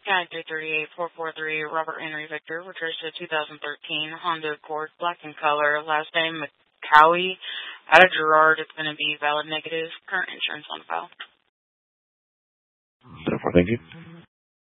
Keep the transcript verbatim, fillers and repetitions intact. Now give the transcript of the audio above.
County three thirty-eight four four three, Robert Henry Victor, registered two thousand thirteen Honda Accord, black in color, last name McCowie, out of Girard. It's going to be valid negative, current insurance on file. So far, thank you.